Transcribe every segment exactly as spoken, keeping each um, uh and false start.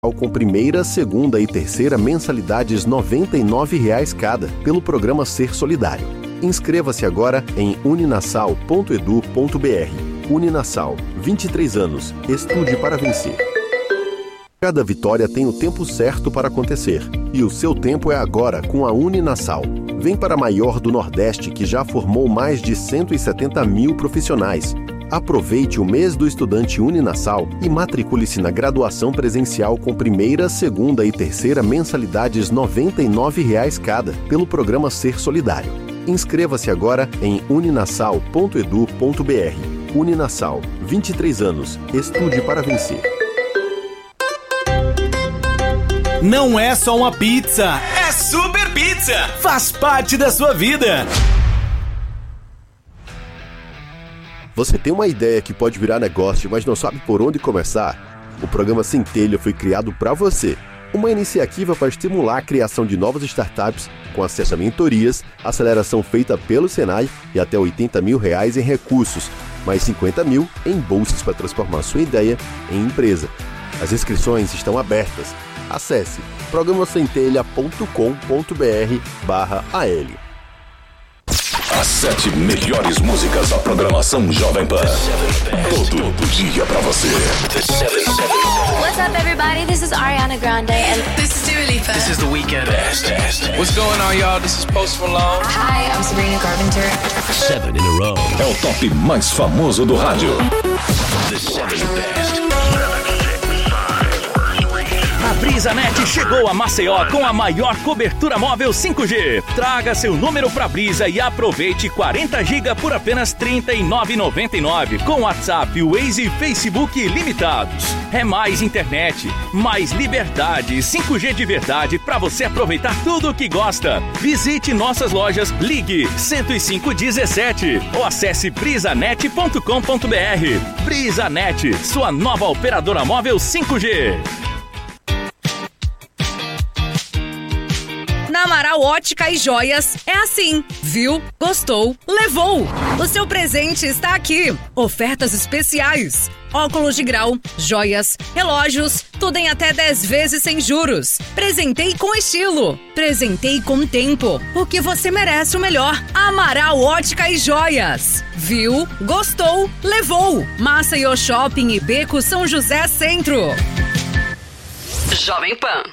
com primeira, segunda e terceira mensalidades noventa e nove reais cada, pelo programa Ser Solidário. Inscreva-se agora em uninasal ponto edu ponto br. Uninasal, vinte e três anos, estude para vencer. Cada vitória tem o tempo certo para acontecer, e o seu tempo é agora com a Uninasal. Vem para a maior do Nordeste, que já formou mais de cento e setenta mil profissionais. Aproveite o mês do estudante Uninasal e matricule-se na graduação presencial com primeira, segunda e terceira mensalidades noventa e nove reais cada, pelo programa Ser Solidário. Inscreva-se agora em uninasal ponto edu ponto br. Uninasal, vinte e três anos, estude para vencer. Não é só uma pizza, é Super Pizza! Faz parte da sua vida! Você tem uma ideia que pode virar negócio, mas não sabe por onde começar? O programa Centelha foi criado para você. Uma iniciativa para estimular a criação de novas startups com acesso a mentorias, aceleração feita pelo Senai e até oitenta mil reais em recursos, mais cinquenta mil em bolsas para transformar sua ideia em empresa. As inscrições estão abertas. Acesse programa centelha ponto com ponto br barra A L. As sete melhores músicas da programação Jovem Pan. Todo dia pra você. What's up, everybody? This is Ariana Grande and this is Dua Lipa. This is The Weeknd. Best, best. What's going on, y'all? This is Post Malone. Hi, I'm Sabrina Carpenter. Seven in a row. É o top mais famoso do rádio. The Seven Best. A BrisaNet chegou a Maceió com a maior cobertura móvel cinco G. Traga seu número pra Brisa e aproveite quarenta gigas por apenas trinta e nove reais e noventa e nove centavos com WhatsApp, Waze e Facebook ilimitados. É mais internet, mais liberdade, cinco G de verdade pra você aproveitar tudo o que gosta. Visite nossas lojas, ligue cento e cinco dezessete ou acesse brisanet ponto com ponto br. BrisaNet, sua nova operadora móvel cinco G. Na Amaral Ótica e Joias é assim. Viu? Gostou? Levou! O seu presente está aqui. Ofertas especiais. Óculos de grau, joias, relógios, tudo em até dez vezes sem juros. Presentei com estilo. Presentei com tempo. Porque você merece o melhor. Amaral Ótica e Joias. Viu? Gostou? Levou! Maceió Shopping e Beco São José Centro. Jovem Pan.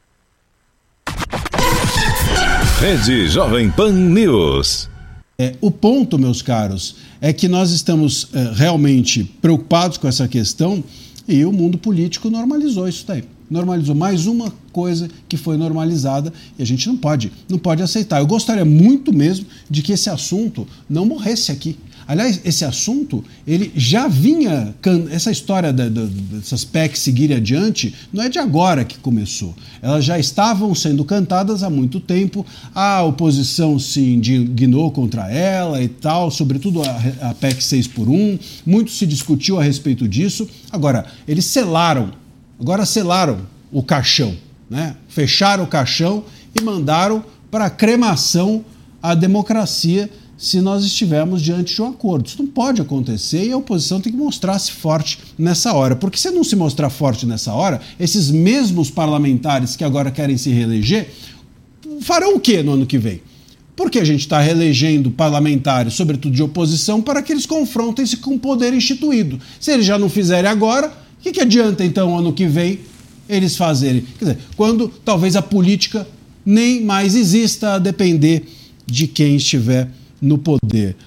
Rede Jovem Pan News. É, o ponto, meus caros, é que nós estamos é, realmente preocupados com essa questão e o mundo político normalizou isso daí. Normalizou mais uma coisa que foi normalizada e a gente não pode, não pode aceitar. Eu gostaria muito mesmo de que esse assunto não morresse aqui. Aliás, esse assunto, ele já vinha, essa história da, da, dessas P E Cs seguirem adiante, não é de agora que começou. Elas já estavam sendo cantadas há muito tempo, a oposição se indignou contra ela e tal, sobretudo a, a P E C seis por um, muito se discutiu a respeito disso. Agora, eles selaram, agora selaram o caixão, né? Fecharam o caixão e mandaram para a cremação a democracia se nós estivermos diante de um acordo. Isso não pode acontecer e a oposição tem que mostrar-se forte nessa hora. Porque se não se mostrar forte nessa hora, esses mesmos parlamentares que agora querem se reeleger farão o quê no ano que vem? Porque a gente está reelegendo parlamentares, sobretudo de oposição, para que eles confrontem-se com o poder instituído. Se eles já não fizerem agora, o que, que adianta então ano que vem eles fazerem? Quer dizer, quando talvez a política nem mais exista a depender de quem estiver no poder.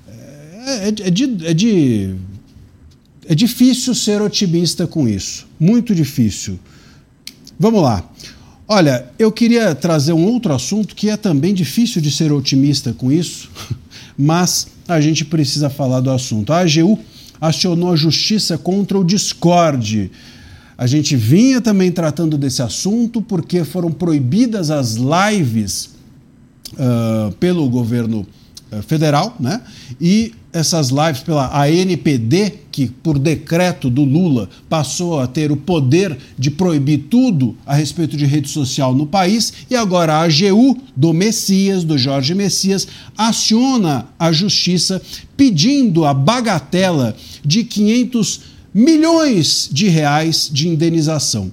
É, é, de, é, de, é difícil ser otimista com isso. Muito difícil. Vamos lá. Olha, eu queria trazer um outro assunto que é também difícil de ser otimista com isso, mas a gente precisa falar do assunto. A A G U acionou a justiça contra o Discord. A gente vinha também tratando desse assunto porque foram proibidas as lives uh, pelo governo federal, né? E essas lives pela A N P D, que por decreto do Lula passou a ter o poder de proibir tudo a respeito de rede social no país, e agora a A G U do Messias, do Jorge Messias, aciona a justiça pedindo a bagatela de quinhentos milhões de reais de indenização.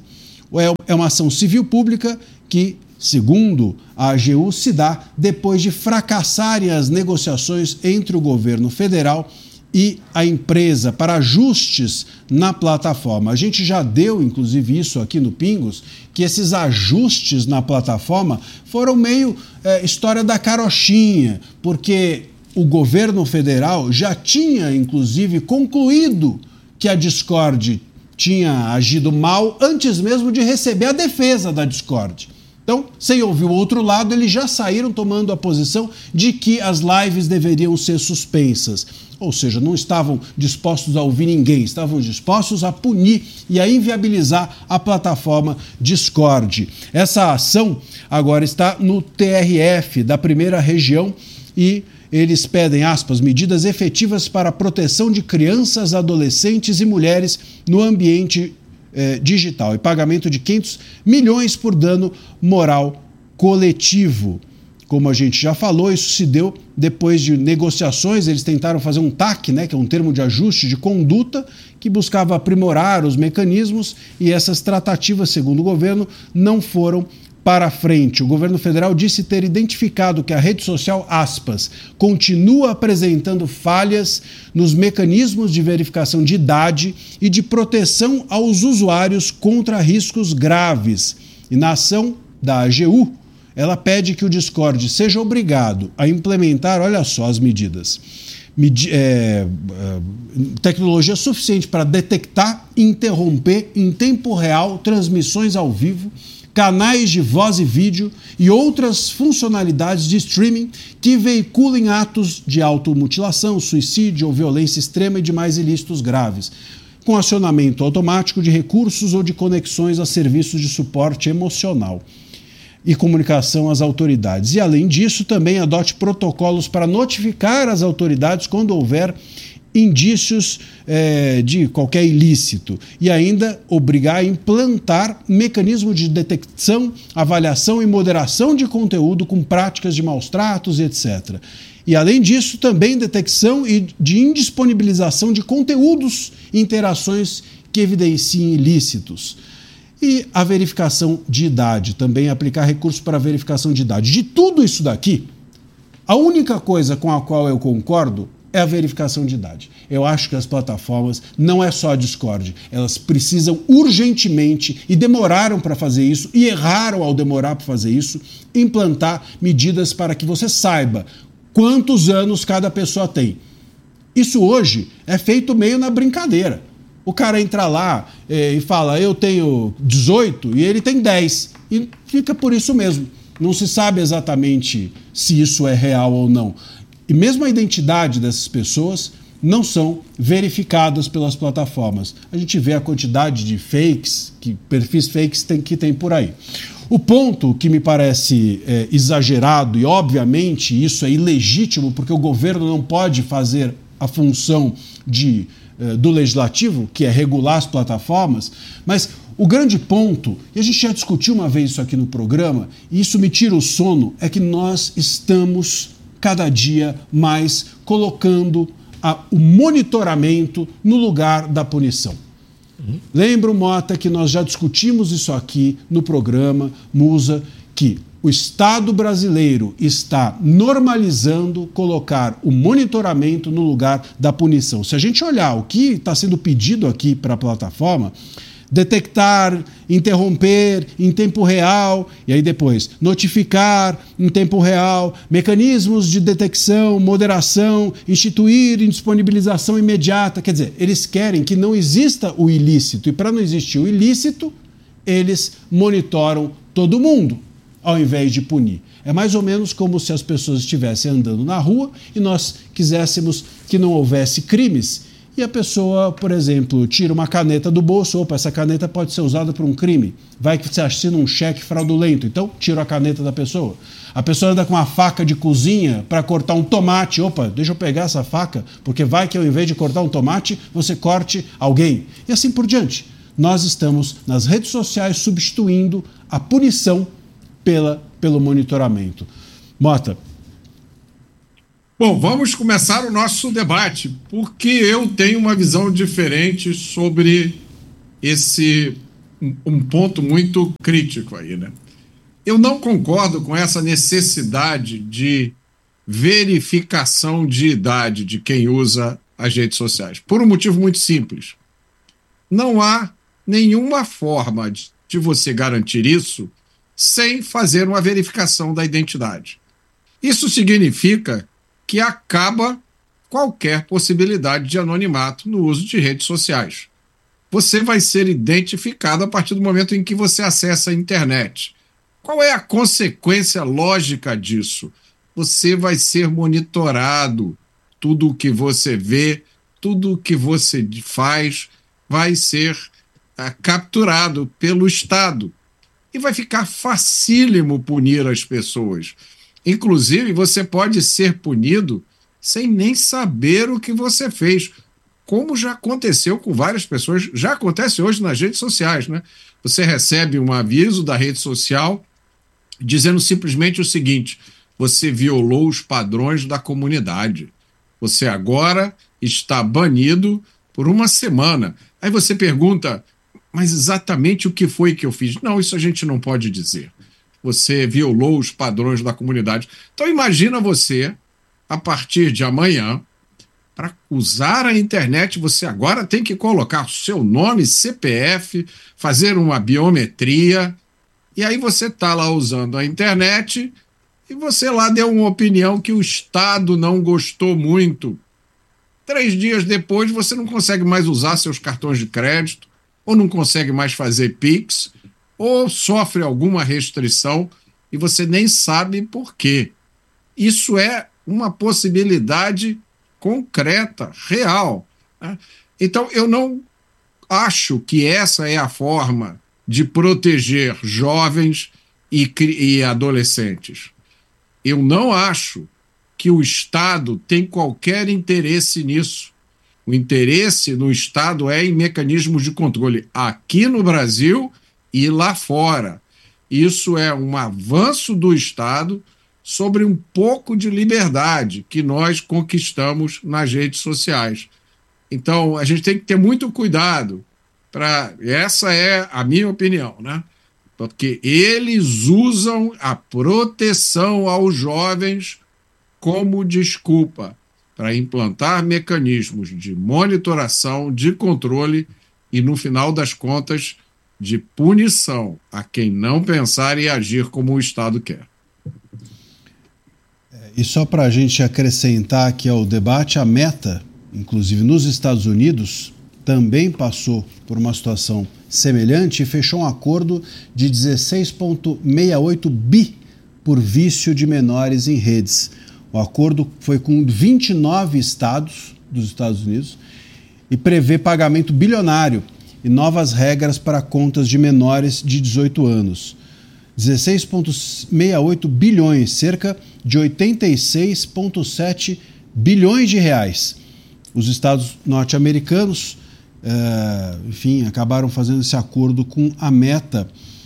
é uma ação civil pública que, segundo a A G U, se dá depois de fracassarem as negociações entre o governo federal e a empresa para ajustes na plataforma. A gente já deu, inclusive, isso aqui no Pingos, que esses ajustes na plataforma foram meio é, história da carochinha, porque o governo federal já tinha, inclusive, concluído que a Discord tinha agido mal antes mesmo de receber a defesa da Discord. Então, sem ouvir o outro lado, eles já saíram tomando a posição de que as lives deveriam ser suspensas. Ou seja, não estavam dispostos a ouvir ninguém, estavam dispostos a punir e a inviabilizar a plataforma Discord. Essa ação agora está no T R F da primeira região e eles pedem, aspas, medidas efetivas para a proteção de crianças, adolescentes e mulheres no ambiente eh, digital e pagamento de quinhentos milhões por dano moral coletivo. Como a gente já falou, isso se deu depois de negociações. Eles tentaram fazer um T A C, né, que é um termo de ajuste de conduta, que buscava aprimorar os mecanismos, e essas tratativas, segundo o governo, não foram para frente. O governo federal disse ter identificado que a rede social, aspas, continua apresentando falhas nos mecanismos de verificação de idade e de proteção aos usuários contra riscos graves. E na ação da A G U, ela pede que o Discord seja obrigado a implementar, olha só as medidas, Medi- é, é, tecnologia suficiente para detectar e interromper em tempo real transmissões ao vivo, canais de voz e vídeo e outras funcionalidades de streaming que veiculem atos de automutilação, suicídio ou violência extrema e demais ilícitos graves, com acionamento automático de recursos ou de conexões a serviços de suporte emocional e comunicação às autoridades. E, além disso, também adote protocolos para notificar as autoridades quando houver indícios eh, de qualquer ilícito e ainda obrigar a implantar mecanismos de detecção, avaliação e moderação de conteúdo com práticas de maus tratos, etcétera. E, além disso, também detecção e de indisponibilização de conteúdos e interações que evidenciem ilícitos. E a verificação de idade, também aplicar recursos para a verificação de idade. De tudo isso daqui, a única coisa com a qual eu concordo é a verificação de idade. Eu acho que as plataformas, não é só a Discord, elas precisam urgentemente, e demoraram para fazer isso, e erraram ao demorar para fazer isso, implantar medidas para que você saiba quantos anos cada pessoa tem. Isso hoje é feito meio na brincadeira. O cara entra lá eh, e fala, eu tenho dezoito e ele tem dez. E fica por isso mesmo. Não se sabe exatamente se isso é real ou não. E mesmo a identidade dessas pessoas não são verificadas pelas plataformas. A gente vê a quantidade de fakes, que, perfis fakes tem, que tem por aí. O ponto que me parece é, exagerado, e obviamente isso é ilegítimo, porque o governo não pode fazer a função de, eh, do legislativo, que é regular as plataformas, mas o grande ponto, e a gente já discutiu uma vez isso aqui no programa, e isso me tira o sono, é que nós estamos cada dia mais colocando a, o monitoramento no lugar da punição. Uhum. Lembra, Mota, que nós já discutimos isso aqui no programa, Musa, que o Estado brasileiro está normalizando colocar o monitoramento no lugar da punição. Se a gente olhar o que está sendo pedido aqui para a plataforma, detectar, interromper em tempo real, e aí depois notificar em tempo real, mecanismos de detecção, moderação, instituir indisponibilização imediata. Quer dizer, eles querem que não exista o ilícito, e para não existir o ilícito, eles monitoram todo mundo, ao invés de punir. É mais ou menos como se as pessoas estivessem andando na rua e nós quiséssemos que não houvesse crimes, e a pessoa, por exemplo, tira uma caneta do bolso, opa, essa caneta pode ser usada por um crime, vai que você assina um cheque fraudulento, então tira a caneta da pessoa. A pessoa anda com uma faca de cozinha para cortar um tomate, opa, deixa eu pegar essa faca, porque vai que ao invés de cortar um tomate, você corte alguém, e assim por diante. Nós estamos nas redes sociais substituindo a punição pela, pelo monitoramento. Mota. Bom, vamos começar o nosso debate, porque eu tenho uma visão diferente sobre esse um, um ponto muito crítico aí, né? Eu não concordo com essa necessidade de verificação de idade de quem usa as redes sociais, por um motivo muito simples. Não há nenhuma forma de, de você garantir isso sem fazer uma verificação da identidade. Isso significa que acaba qualquer possibilidade de anonimato no uso de redes sociais. Você vai ser identificado a partir do momento em que você acessa a internet. Qual é a consequência lógica disso? Você vai ser monitorado. Tudo o que você vê, tudo o que você faz vai ser é, capturado pelo Estado. E vai ficar facílimo punir as pessoas. Inclusive, você pode ser punido sem nem saber o que você fez, como já aconteceu com várias pessoas, já acontece hoje nas redes sociais, né? Você recebe um aviso da rede social dizendo simplesmente o seguinte: você violou os padrões da comunidade. Você agora está banido por uma semana. Aí você pergunta, mas exatamente o que foi que eu fiz? Não, isso a gente não pode dizer. Você violou os padrões da comunidade. Então imagina você, a partir de amanhã, para usar a internet, você agora tem que colocar o seu nome, C P F, fazer uma biometria, e aí você está lá usando a internet e você lá deu uma opinião que o Estado não gostou muito. Três dias depois você não consegue mais usar seus cartões de crédito, ou não consegue mais fazer Pix, ou sofre alguma restrição e você nem sabe por quê. Isso é uma possibilidade concreta, real, né? Então, eu não acho que essa é a forma de proteger jovens e, e adolescentes. Eu não acho que o Estado tem qualquer interesse nisso. O interesse no Estado é em mecanismos de controle aqui no Brasil e lá fora. Isso é um avanço do Estado sobre um pouco de liberdade que nós conquistamos nas redes sociais. Então, a gente tem que ter muito cuidado. Pra... Essa é a minha opinião, né? Porque eles usam a proteção aos jovens como desculpa para implantar mecanismos de monitoração, de controle e, no final das contas, de punição a quem não pensar e agir como o Estado quer. E só para a gente acrescentar aqui ao debate, a Meta, inclusive nos Estados Unidos, também passou por uma situação semelhante e fechou um acordo de dezesseis vírgula sessenta e oito bi por vício de menores em redes. O acordo foi com vinte e nove estados dos Estados Unidos e prevê pagamento bilionário e novas regras para contas de menores de dezoito anos. dezesseis vírgula sessenta e oito bilhões, cerca de oitenta e seis vírgula sete bilhões de reais. Os estados norte-americanos, uh, enfim, acabaram fazendo esse acordo com a Meta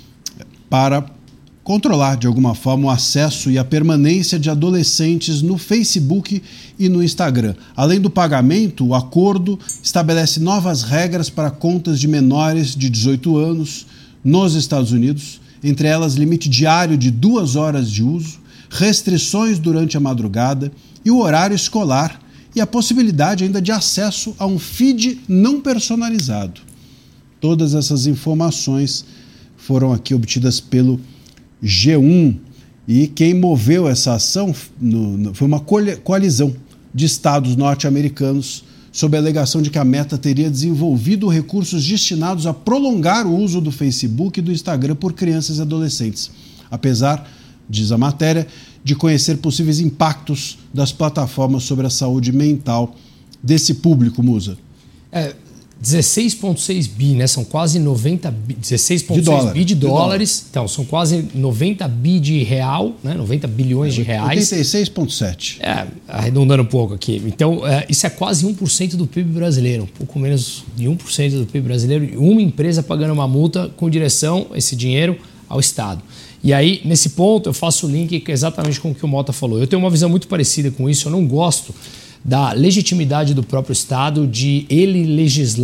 para controlar, de alguma forma, o acesso e a permanência de adolescentes no Facebook e no Instagram. Além do pagamento, o acordo estabelece novas regras para contas de menores de dezoito anos nos Estados Unidos, entre elas limite diário de duas horas de uso, restrições durante a madrugada e o horário escolar, e a possibilidade ainda de acesso a um feed não personalizado. Todas essas informações foram aqui obtidas pelo G um, e quem moveu essa ação no, no, foi uma coalizão de estados norte-americanos sob a alegação de que a Meta teria desenvolvido recursos destinados a prolongar o uso do Facebook e do Instagram por crianças e adolescentes, apesar, diz a matéria, de conhecer possíveis impactos das plataformas sobre a saúde mental desse público, Musa. É, dezesseis vírgula seis bi, né? São quase noventa bi, dezesseis vírgula seis bi de, de dólares. Então, são quase noventa bi de real, né? noventa bilhões é, de reais. oitenta e seis vírgula sete. É, arredondando um pouco aqui. Então, é, isso é quase um por cento do P I B brasileiro, um pouco menos de um por cento do P I B brasileiro, e uma empresa pagando uma multa com direção esse dinheiro ao Estado. E aí, nesse ponto, eu faço o link exatamente com o que o Mota falou. Eu tenho uma visão muito parecida com isso. Eu não gosto da legitimidade do próprio Estado de ele legislar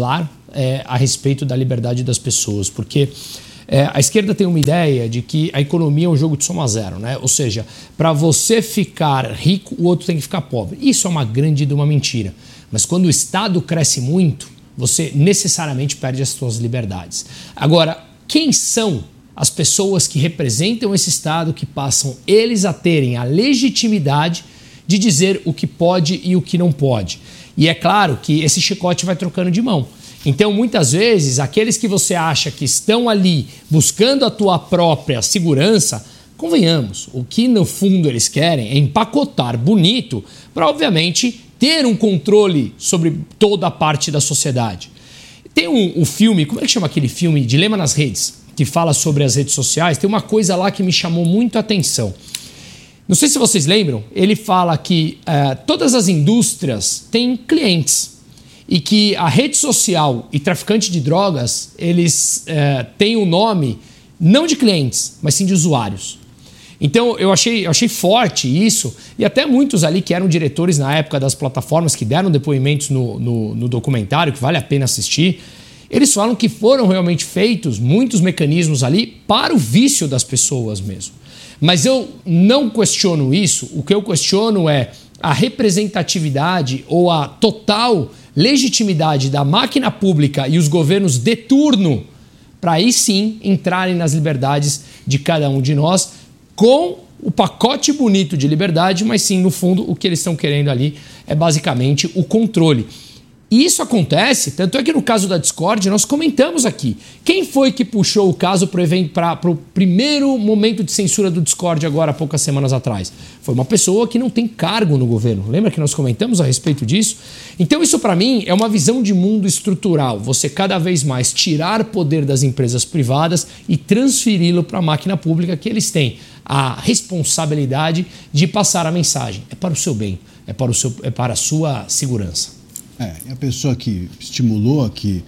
é, a respeito da liberdade das pessoas, porque é, a esquerda tem uma ideia de que a economia é um jogo de soma zero, né? Ou seja, para você ficar rico, o outro tem que ficar pobre. Isso é uma grande de uma mentira. Mas quando o Estado cresce muito, você necessariamente perde as suas liberdades. Agora, quem são as pessoas que representam esse Estado, que passam eles a terem a legitimidade de dizer o que pode e o que não pode? E é claro que esse chicote vai trocando de mão. Então, muitas vezes, aqueles que você acha que estão ali buscando a tua própria segurança, convenhamos, o que no fundo eles querem é empacotar bonito para, obviamente, ter um controle sobre toda a parte da sociedade. Tem um, um filme, como é que chama aquele filme? Dilema nas Redes, que fala sobre as redes sociais. Tem uma coisa lá que me chamou muito a atenção. Não sei se vocês lembram, ele fala que uh, todas as indústrias têm clientes e que a rede social e traficante de drogas, eles uh, têm o nome não de clientes, mas sim de usuários. Então eu achei, eu achei forte isso, e até muitos ali que eram diretores na época das plataformas, que deram depoimentos no, no, no documentário, que vale a pena assistir, eles falam que foram realmente feitos muitos mecanismos ali para o vício das pessoas mesmo. Mas eu não questiono isso, o que eu questiono é a representatividade ou a total legitimidade da máquina pública e os governos de turno para aí sim entrarem nas liberdades de cada um de nós com o pacote bonito de liberdade, mas sim, no fundo, o que eles estão querendo ali é basicamente o controle. E isso acontece, tanto é que no caso da Discord, nós comentamos aqui. Quem foi que puxou o caso para o primeiro momento de censura do Discord agora, há poucas semanas atrás? Foi uma pessoa que não tem cargo no governo. Lembra que nós comentamos a respeito disso? Então isso, para mim, é uma visão de mundo estrutural. Você cada vez mais tirar poder das empresas privadas e transferi-lo para a máquina pública, que eles têm a responsabilidade de passar a mensagem. É para o seu bem, é para, o seu, é para a sua segurança. É, a pessoa que estimulou a que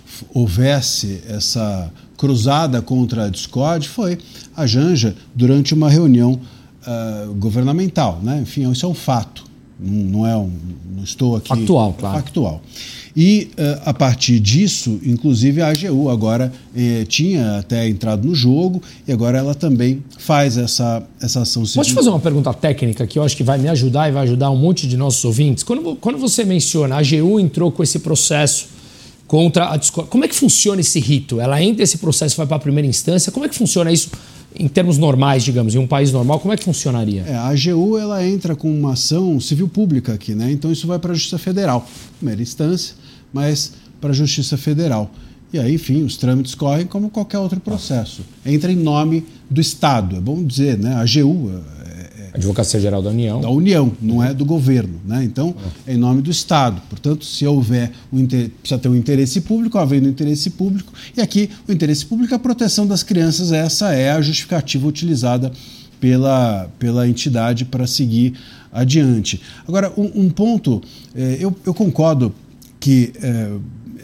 houvesse essa cruzada contra a Discord foi a Janja durante uma reunião uh, governamental, né? Enfim, isso é um fato, não, não é um, não estou aqui... Factual, claro. Factual. E uh, a partir disso, inclusive a A G U agora eh, tinha até entrado no jogo e agora ela também faz essa, essa ação civil. Posso te fazer uma pergunta técnica que eu acho que vai me ajudar e vai ajudar um monte de nossos ouvintes? Quando, quando você menciona a A G U entrou com esse processo contra a Discord, como é que funciona esse rito? Ela entra esse processo e vai para a primeira instância? Como é que funciona isso em termos normais, digamos, em um país normal? Como é que funcionaria? É, a A G U ela entra com uma ação civil pública aqui, né? Então isso vai para a Justiça Federal, primeira instância, mas para a Justiça Federal. E aí, enfim, os trâmites correm como qualquer outro processo. Entra em nome do Estado, é bom dizer, né? A A G U... É, é Advocacia Geral da União. Da União, não é do governo, né? Então, é em nome do Estado. Portanto, se houver, o inter... precisa ter um interesse público, havendo interesse público, e aqui o interesse público é a proteção das crianças, essa é a justificativa utilizada pela, pela entidade para seguir adiante. Agora, um, um ponto, é, eu, eu concordo que é,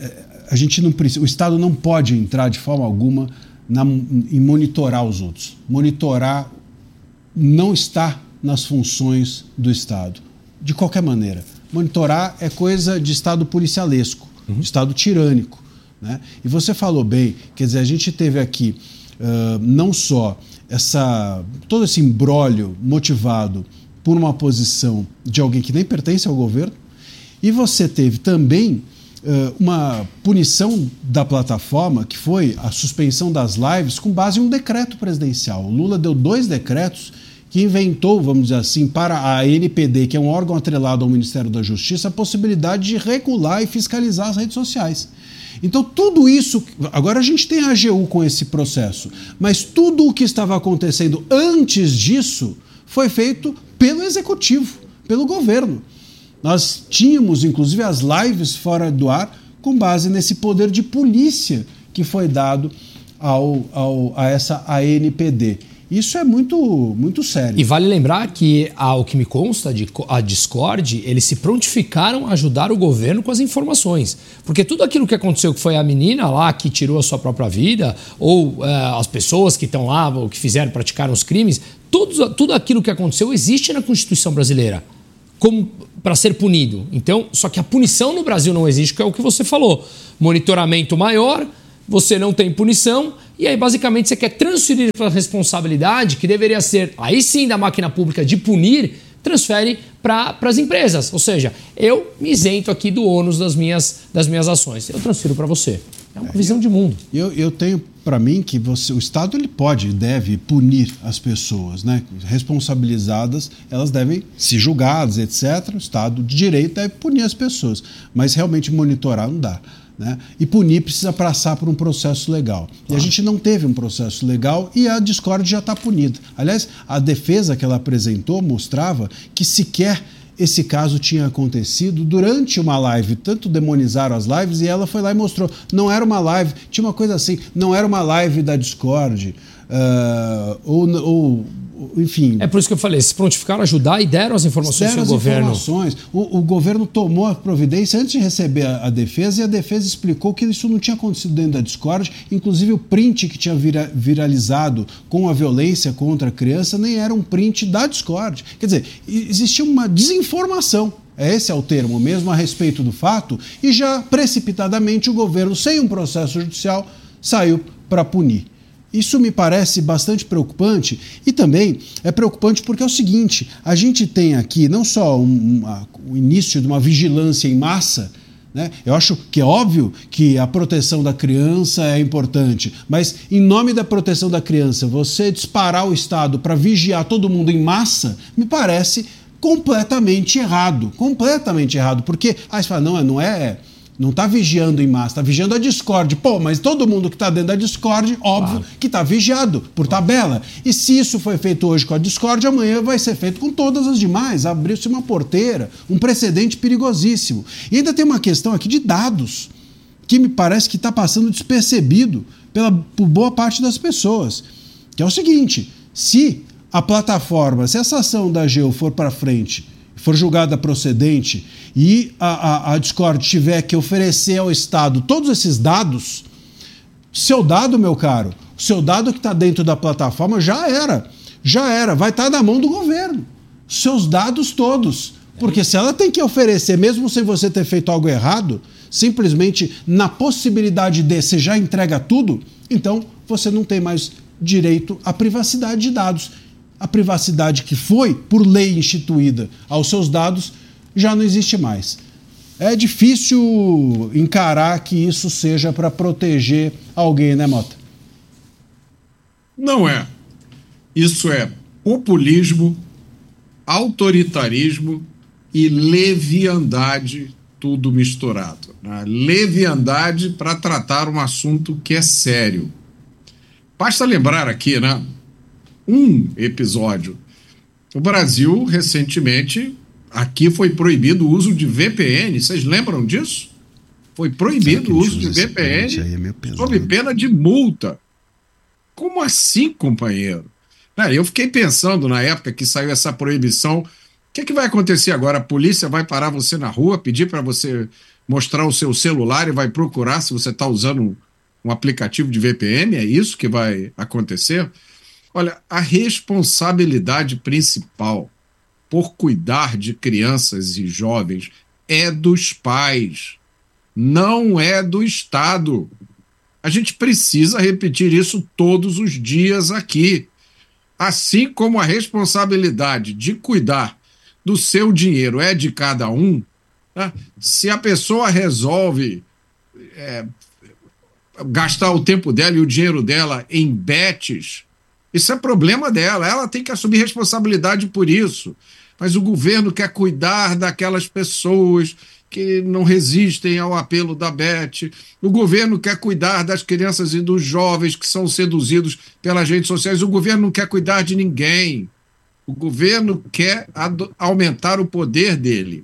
a gente não precisa, o Estado não pode entrar de forma alguma na, em monitorar os outros. Monitorar não está nas funções do Estado, de qualquer maneira. Monitorar é coisa de Estado policialesco, uhum. de Estado tirânico, né? E você falou bem, quer dizer, a gente teve aqui uh, não só essa, todo esse imbróglio motivado por uma posição de alguém que nem pertence ao governo, e você teve também uh, uma punição da plataforma, que foi a suspensão das lives com base em um decreto presidencial. O Lula deu dois decretos que inventou, vamos dizer assim, para a A N P D, que é um órgão atrelado ao Ministério da Justiça, a possibilidade de regular e fiscalizar as redes sociais. Então tudo isso, agora a gente tem a A G U com esse processo, mas tudo o que estava acontecendo antes disso foi feito pelo Executivo, pelo governo. Nós tínhamos, inclusive, as lives fora do ar com base nesse poder de polícia que foi dado ao, ao, a essa A N P D. Isso é muito, muito sério. E vale lembrar que, ao que me consta, de, a Discord, eles se prontificaram a ajudar o governo com as informações. Porque tudo aquilo que aconteceu, que foi a menina lá que tirou a sua própria vida, ou uh, as pessoas que estão lá, ou que fizeram, praticaram os crimes, tudo, tudo aquilo que aconteceu existe na Constituição brasileira. como para ser punido. Então, só que a punição no Brasil não existe, que é o que você falou. Monitoramento maior, você não tem punição, e aí basicamente você quer transferir para a responsabilidade, que deveria ser, aí sim, da máquina pública de punir, transfere para as empresas. Ou seja, eu me isento aqui do ônus das minhas, das minhas ações. Eu transfiro para você. É uma é, visão de mundo. Eu, eu tenho para mim que você, o Estado ele pode e deve punir as pessoas, né? Responsabilizadas, elas devem ser julgadas, etcétera. O Estado de direito deve punir as pessoas, mas realmente monitorar não dá. Né? E punir precisa passar por um processo legal. E a gente não teve um processo legal e a discórdia já está punida. Aliás, a defesa que ela apresentou mostrava que sequer esse caso tinha acontecido durante uma live. Tanto demonizaram as lives e ela foi lá e mostrou. Não era uma live, tinha uma coisa assim, não era uma live da Discord, uh, ou, ou enfim... É por isso que eu falei, se prontificaram a ajudar e deram as informações deram ao as governo. Informações. O, o governo tomou a providência antes de receber a, a defesa, e a defesa explicou que isso não tinha acontecido dentro da Discord, inclusive o print que tinha vira, viralizado com a violência contra a criança nem era um print da Discord. Quer dizer, existia uma desinformação, esse é o termo mesmo, a respeito do fato, e já precipitadamente o governo, sem um processo judicial, saiu para punir. Isso me parece bastante preocupante, e também é preocupante porque é o seguinte, a gente tem aqui não só um, uma, o início de uma vigilância em massa, né? Eu acho que é óbvio que a proteção da criança é importante, mas em nome da proteção da criança, você disparar o Estado para vigiar todo mundo em massa, me parece completamente errado, completamente errado, porque aí você fala, não, não é... Não está vigiando em massa, está vigiando a Discord. Pô, mas todo mundo que está dentro da Discord, óbvio, claro, que está vigiado por tabela. E se isso foi feito hoje com a Discord, amanhã vai ser feito com todas as demais. Abriu-se uma porteira, um precedente perigosíssimo. E ainda tem uma questão aqui de dados, que me parece que está passando despercebido pela, por boa parte das pessoas. Que é o seguinte, se a plataforma, se essa ação da AGU for para frente, for julgada procedente e a, a, a Discord tiver que oferecer ao Estado todos esses dados, seu dado, meu caro, o seu dado que está dentro da plataforma já era, já era, vai estar na mão do governo, seus dados todos, porque se ela tem que oferecer, mesmo sem você ter feito algo errado, simplesmente na possibilidade de você já entrega tudo, então você não tem mais direito à privacidade de dados. A privacidade que foi, por lei, instituída aos seus dados, já não existe mais. É difícil encarar que isso seja para proteger alguém, né, Mota? Não é. Isso é populismo, autoritarismo e leviandade, tudo misturado. Né? Leviandade para tratar um assunto que é sério. Basta lembrar aqui, né? Um episódio. O Brasil, recentemente, aqui foi proibido o uso de V P N. Vocês lembram disso? Foi proibido o uso de V P N é sob pena de multa. Como assim, companheiro? Eu fiquei pensando na época que saiu essa proibição, o que, é que vai acontecer agora? A polícia vai parar você na rua, pedir para você mostrar o seu celular e vai procurar se você está usando um, um aplicativo de V P N? É isso que vai acontecer? Olha, a responsabilidade principal por cuidar de crianças e jovens é dos pais, não é do Estado. A gente precisa repetir isso todos os dias aqui. Assim como a responsabilidade de cuidar do seu dinheiro é de cada um, né? Se a pessoa resolve é, gastar o tempo dela e o dinheiro dela em bets, isso é problema dela, ela tem que assumir responsabilidade por isso. Mas o governo quer cuidar daquelas pessoas que não resistem ao apelo da Bet. O governo quer cuidar das crianças e dos jovens que são seduzidos pelas redes sociais. O governo não quer cuidar de ninguém. O governo quer aumentar o poder dele.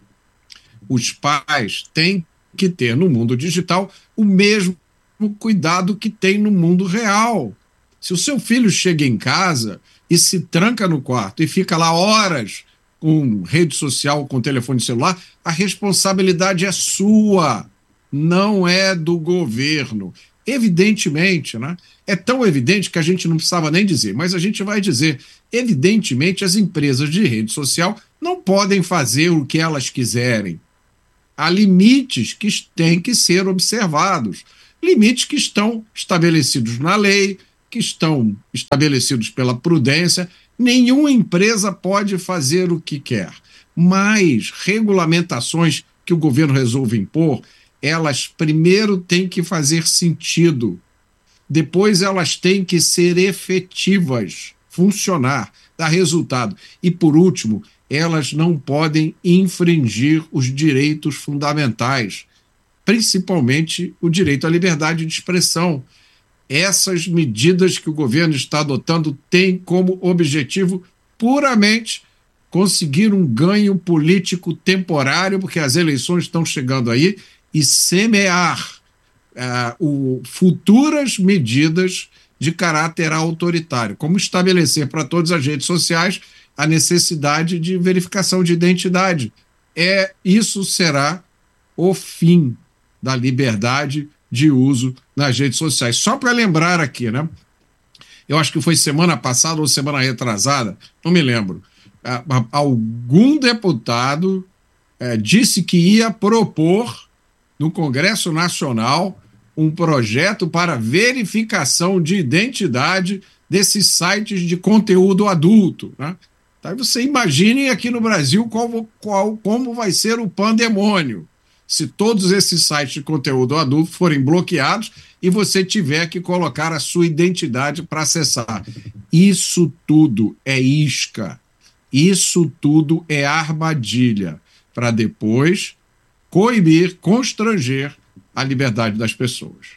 Os pais têm que ter no mundo digital o mesmo cuidado que tem no mundo real. Se o seu filho chega em casa e se tranca no quarto e fica lá horas com rede social, com telefone celular, a responsabilidade é sua, não é do governo. Evidentemente, né? É tão evidente que a gente não precisava nem dizer, mas a gente vai dizer, evidentemente as empresas de rede social não podem fazer o que elas quiserem. Há limites que têm que ser observados, limites que estão estabelecidos na lei, que estão estabelecidos pela prudência. Nenhuma empresa pode fazer o que quer, mas regulamentações que o governo resolve impor, elas primeiro têm que fazer sentido, depois elas têm que ser efetivas, funcionar, dar resultado. E, por último, elas não podem infringir os direitos fundamentais, principalmente o direito à liberdade de expressão. Essas medidas que o governo está adotando têm como objetivo puramente conseguir um ganho político temporário, porque as eleições estão chegando aí, e semear uh, o, futuras medidas de caráter autoritário, como estabelecer para todas as redes sociais a necessidade de verificação de identidade. É, isso será o fim da liberdade de uso nas redes sociais. Só para lembrar aqui, né? Eu acho que foi semana passada ou semana retrasada, não me lembro, algum deputado é, disse que ia propor no Congresso Nacional um projeto para verificação de identidade desses sites de conteúdo adulto, né? Então você imagine aqui no Brasil qual, qual, como vai ser o pandemônio se todos esses sites de conteúdo adulto forem bloqueados e você tiver que colocar a sua identidade para acessar. Isso tudo é isca. Isso tudo é armadilha para depois coibir, constranger a liberdade das pessoas.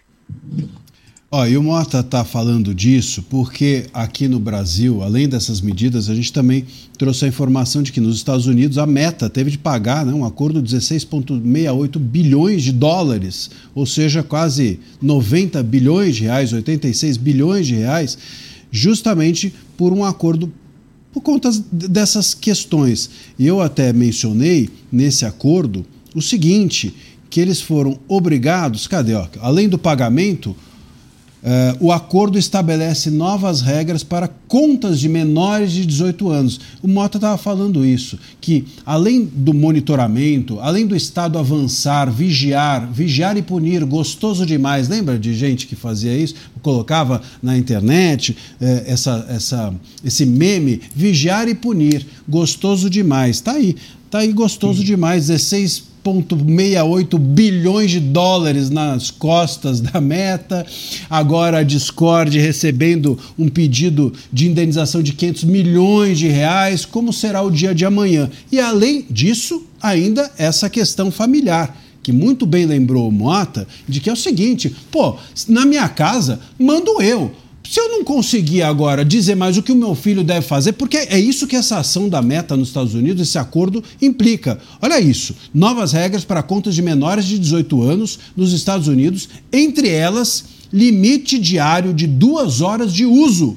Ó, e o Mota está falando disso porque aqui no Brasil, além dessas medidas, a gente também trouxe a informação de que nos Estados Unidos a Meta teve de pagar, né, um acordo de dezesseis vírgula sessenta e oito bilhões de dólares, ou seja, quase noventa bilhões de reais, oitenta e seis bilhões de reais, justamente por um acordo por conta dessas questões. E eu até mencionei nesse acordo o seguinte, que eles foram obrigados, cadê, ó, além do pagamento, Uh, o acordo estabelece novas regras para contas de menores de dezoito anos. O Mota estava falando isso, que além do monitoramento, além do Estado avançar, vigiar, vigiar e punir, gostoso demais, lembra de gente que fazia isso? Colocava na internet eh, essa, essa, esse meme, vigiar e punir, gostoso demais. Está aí, está aí gostoso Sim. demais, dezesseis vírgula sessenta e oito bilhões de dólares nas costas da Meta, agora a Discord recebendo um pedido de indenização de quinhentos milhões de reais, como será o dia de amanhã? E além disso, ainda essa questão familiar, que muito bem lembrou o Mota, de que é o seguinte, pô, na minha casa mando eu. Se eu não conseguir agora dizer mais o que o meu filho deve fazer, porque é isso que essa ação da Meta nos Estados Unidos, esse acordo, implica. Olha isso, novas regras para contas de menores de dezoito anos nos Estados Unidos, entre elas, limite diário de duas horas de uso,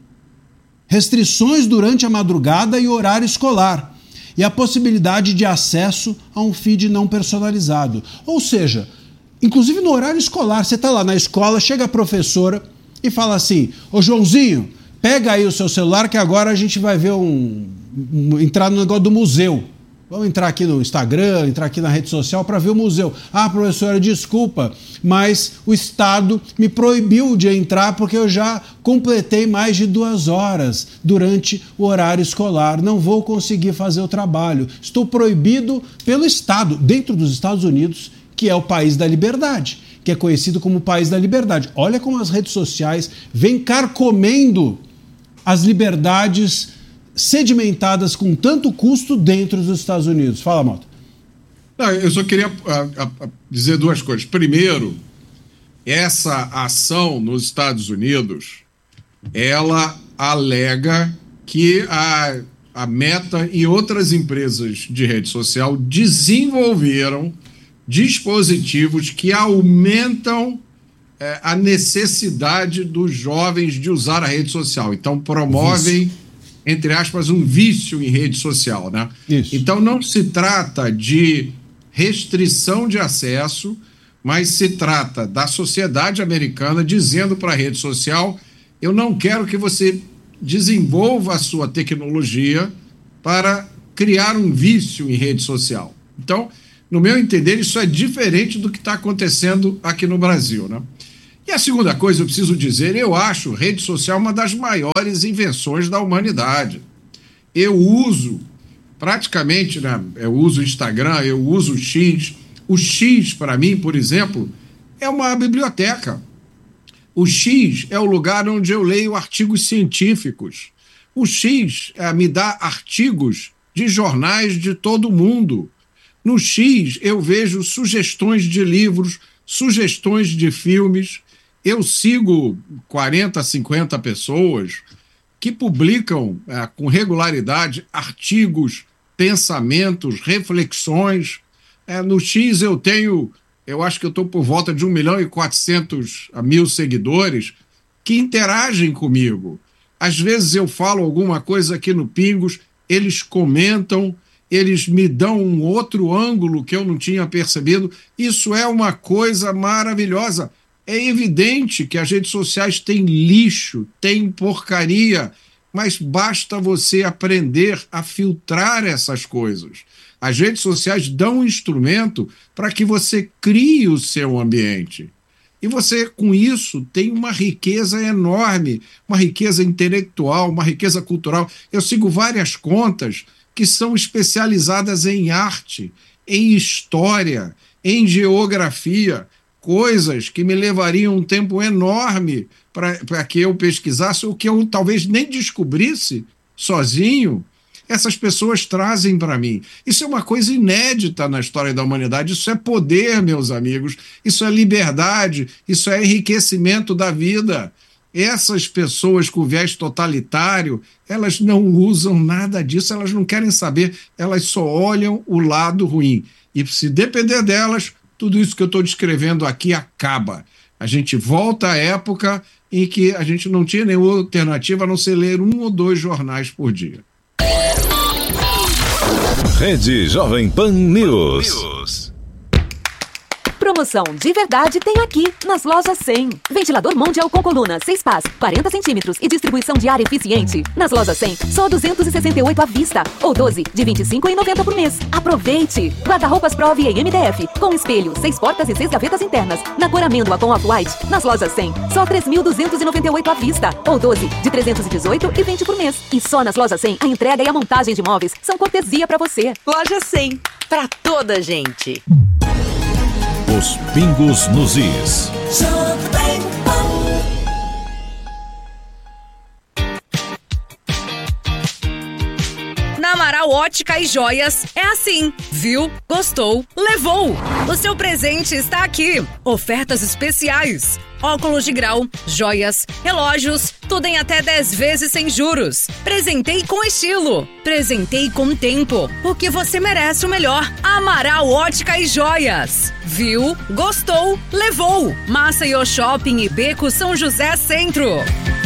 restrições durante a madrugada e horário escolar, e a possibilidade de acesso a um feed não personalizado. Ou seja, inclusive no horário escolar, você está lá na escola, chega a professora e fala assim, ô Joãozinho, pega aí o seu celular que agora a gente vai ver um, um entrar no negócio do museu. Vamos entrar aqui no Instagram, entrar aqui na rede social para ver o museu. Ah, professora, desculpa, mas o Estado me proibiu de entrar porque eu já completei mais de duas horas durante o horário escolar. Não vou conseguir fazer o trabalho. Estou proibido pelo Estado, dentro dos Estados Unidos, que é o país da liberdade, que é conhecido como o país da liberdade. Olha como as redes sociais vêm carcomendo as liberdades sedimentadas com tanto custo dentro dos Estados Unidos. Fala, Mota. Não, eu só queria a, a, dizer duas coisas. Primeiro, essa ação nos Estados Unidos, ela alega que a, a Meta e outras empresas de rede social desenvolveram dispositivos que aumentam é, a necessidade dos jovens de usar a rede social. Então, promovem, Isso. entre aspas, um vício em rede social, né? Isso. Então, não se trata de restrição de acesso, mas se trata da sociedade americana dizendo para a rede social, eu não quero que você desenvolva a sua tecnologia para criar um vício em rede social. Então, no meu entender, isso é diferente do que está acontecendo aqui no Brasil, né? E a segunda coisa, eu preciso dizer, eu acho rede social uma das maiores invenções da humanidade. Eu uso, praticamente, né, eu uso o Instagram, eu uso o X. O X, para mim, por exemplo, é uma biblioteca. O X é o lugar onde eu leio artigos científicos. O X é, me dá artigos de jornais de todo o mundo. No X eu vejo sugestões de livros, sugestões de filmes. Eu sigo quarenta, cinquenta pessoas que publicam é, com regularidade artigos, pensamentos, reflexões. É, no X eu tenho, eu acho que eu estou por volta de um milhão e quatrocentos mil seguidores que interagem comigo. Às vezes eu falo alguma coisa aqui no Pingos, eles comentam, eles me dão um outro ângulo que eu não tinha percebido. Isso é uma coisa maravilhosa. É evidente que as redes sociais têm lixo, têm porcaria, mas basta você aprender a filtrar essas coisas. As redes sociais dão um instrumento para que você crie o seu ambiente. E você, com isso, tem uma riqueza enorme, uma riqueza intelectual, uma riqueza cultural. Eu sigo várias contas que são especializadas em arte, em história, em geografia, coisas que me levariam um tempo enorme para que eu pesquisasse, ou que eu talvez nem descobrisse sozinho. Essas pessoas trazem para mim. Isso é uma coisa inédita na história da humanidade. Isso é poder, meus amigos. Isso é liberdade. Isso é enriquecimento da vida. Essas pessoas com viés totalitário, elas não usam nada disso, elas não querem saber, elas só olham o lado ruim. E se depender delas, tudo isso que eu estou descrevendo aqui acaba. A gente volta à época em que a gente não tinha nenhuma alternativa a não ser ler um ou dois jornais por dia. Rede Jovem Pan News. Promoção de verdade tem aqui, nas lojas cem. Ventilador Mondial com coluna, seis pás, quarenta centímetros e distribuição de ar eficiente. Nas lojas cem, só duzentos e sessenta e oito à vista, ou doze de vinte e cinco reais e noventa por mês. Aproveite! Guarda-roupas Prove em M D F, com espelho, seis portas e seis gavetas internas. Na cor amêndoa com off-white, nas lojas cem, só três mil duzentos e noventa e oito à vista, ou doze de trezentos e dezoito reais e vinte por mês. E só nas lojas cem, a entrega e a montagem de móveis são cortesia pra você. Loja cem, pra toda gente. Os pingos nos is. Na Amaral Ótica e Joias é assim. Viu? Gostou? Levou! O seu presente está aqui. Ofertas especiais. Óculos de grau, joias, relógios, tudo em até dez vezes sem juros. Presentei com estilo. Presentei com tempo. Porque você merece o melhor. Amaral Ótica e Joias. Viu? Gostou? Levou! Maceió Shopping e Beco São José Centro.